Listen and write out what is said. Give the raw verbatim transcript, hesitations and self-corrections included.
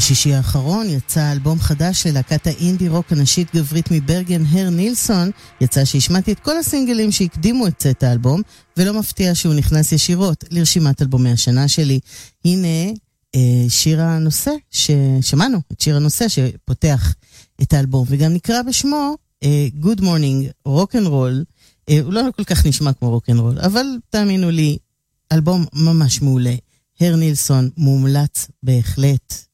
בשישי האחרון יצא אלבום חדש ללהקת האינדי רוק הנשית גברית מברגן, הר נילסון. יצא שהשמעתי את כל הסינגלים שהקדימו את צאת האלבום, ולא מפתיע שהוא נכנס ישירות לרשימת אלבומי השנה שלי. הנה אה, שיר הנושא ששמענו, את שיר הנושא שפותח את האלבום, וגם נקרא בשמו אה, Good Morning Rock and Roll. אה, הוא לא כל כך נשמע כמו רוק אנד רול, אבל תאמינו לי, אלבום ממש מעולה. הר נילסון מומלץ בהחלט.